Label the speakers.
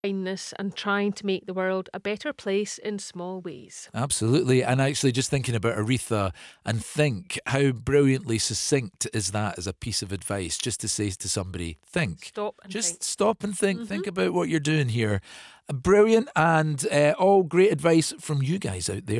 Speaker 1: kindness and trying to make the world a better place in small ways.
Speaker 2: Absolutely. And actually, just thinking about Aretha, and think how brilliantly succinct is that as a piece of advice, just to say to somebody, think.
Speaker 1: Stop and
Speaker 2: Just
Speaker 1: think.
Speaker 2: stop and think. Think about what you're doing here. Brilliant, and all great advice from you guys out there.